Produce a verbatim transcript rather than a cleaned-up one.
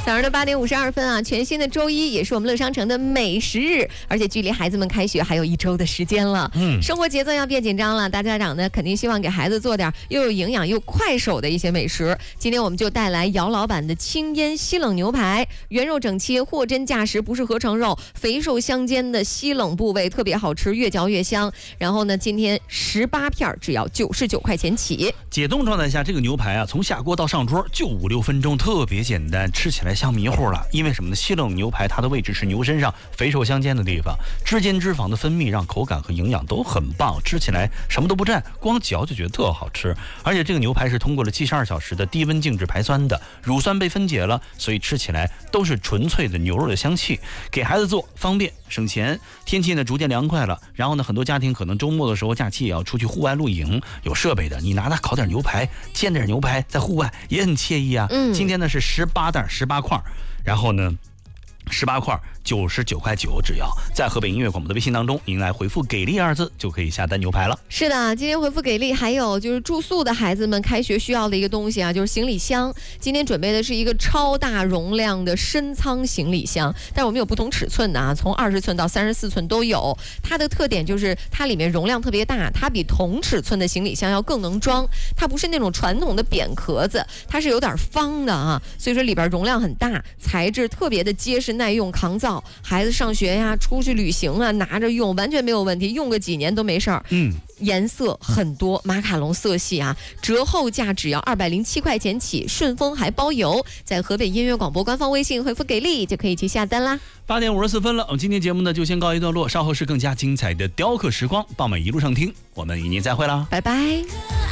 早上的八点五十二分啊，全新的周一也是我们乐商城的美食日，而且距离孩子们开学还有一周的时间了。嗯，生活节奏要变紧张了，大家长呢肯定希望给孩子做点又有营养又快手的一些美食。今天我们就带来姚老板的清腌西冷牛排，原肉整切，货真价实，不是合成肉，肥瘦相间的西冷部位特别好吃，越嚼越香。然后呢，今天十八片只要九十九块钱起。 解冻状态下，这个牛排啊，从下锅到上桌就五六分钟，特别简单，吃起来像迷糊了。因为什么呢？西冷牛排它的位置是牛身上肥瘦相间的地方，脂间脂肪的分泌让口感和营养都很棒，吃起来什么都不蘸，光嚼就觉得特好吃。而且这个牛排是通过了七十二小时的低温静置排酸的，乳酸被分解了，所以吃起来都是纯粹的牛肉的香气。给孩子做方便省钱，天气呢逐渐凉快了，然后呢很多家庭可能周末的时候假期也要出去户外露营，有设备的你拿它烤点牛排，煎点牛排，在户外也很惬意啊。嗯，今天呢是十八袋十八块，然后呢十八块九十九块九，只要在河北音乐广播的微信当中，您来回复给力二字就可以下单牛排了。 是的，今天回复给力，还有就是住宿的孩子们开学需要的一个东西啊，就是行李箱。今天准备的是一个超大容量的深仓行李箱，但是我们有不同尺寸的啊，从二十寸到三十四寸都有。它的特点就是它里面容量特别大，它比同尺寸的行李箱要更能装。它不是那种传统的扁壳子，它是有点方的啊，所以说里边容量很大，材质特别的结实耐用抗造。孩子上学呀，出去旅行啊，拿着用完全没有问题，用个几年都没事儿。嗯，颜色很多，马卡龙色系啊，折后价只要二百零七块钱起，顺丰还包邮。在河北音乐广播官方微信回复给力就可以去下单啦。 八点五十四分了，我们今天节目呢就先告一段落，稍后是更加精彩的雕刻时光，傍晚一路上听，我们与您再会啦， 拜拜。